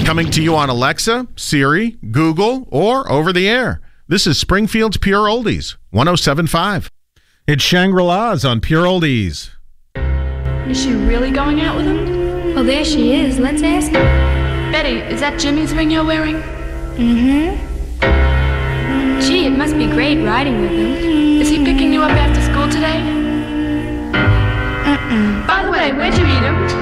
Coming to you on Alexa, Siri, Google, or over the air. This is Springfield's Pure Oldies, 107.5. It's Shangri-La's on Pure Oldies. Is she really going out with him? Well, there she is. Let's ask her. Betty, is that Jimmy's ring you're wearing? Mm-hmm. Gee, it must be great riding with him. Is he picking you up after school today? Mm-mm. By the way, where'd you meet him?